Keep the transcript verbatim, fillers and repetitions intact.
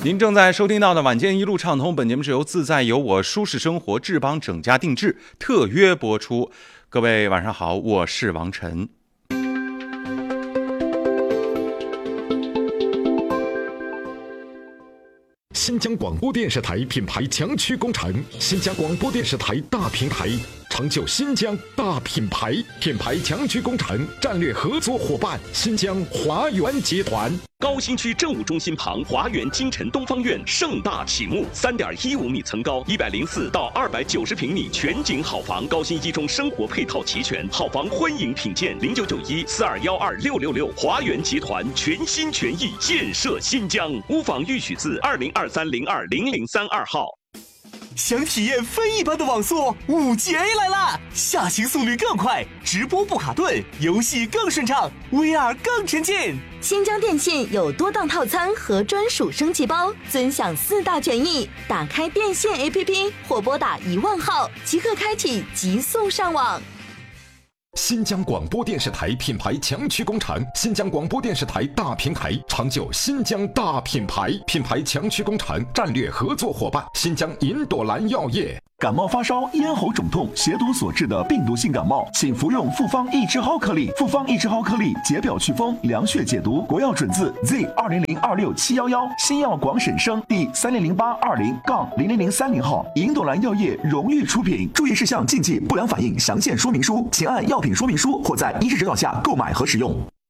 您正在收听到的晚间一路畅通，本节目是由自在由我舒适生活智邦整家定制特约播出。各位晚上好，我是王晨。 新疆广播电视台品牌强驱工程，新疆广播电视台大平台，成就新疆大品牌。品牌强驱工程战略合作伙伴新疆华源集团。 高新区政务中心旁华源金晨东方院盛大启幕， 三点一五米层高，一百零四到二百九十平米全景好房，高新一中生活配套齐全，好房欢迎品鉴。零九九一四二幺二六六六，华源集团全心全意建设新疆。屋房预取自二零二三零二零零三二号。 想体验非一般的网速，五 G A 来啦！下行速率更快，直播不卡顿，游戏更顺畅 ，V R 更沉浸。 新疆电信有多档套餐和专属升级包，尊享四大权益。打开电信 A P P 或拨打一万号，即刻开启极速上网。 新疆广播电视台品牌强驱工程，新疆广播电视台大平台，成就新疆大品牌。品牌强驱工程战略合作伙伴新疆银朵兰药业。 感冒发烧、咽喉肿痛、血毒所致的病毒性感冒，请服用复方益智蒿颗粒。复方益智蒿颗粒解表祛风、凉血解毒，国药准字 Z 二零零二六七幺幺，新药广审生第三零零八二零杠零零零三零号，银朵兰药业荣誉出品。注意事项、禁忌、不良反应详见说明书，请按药品说明书或在医师指导下购买和使用。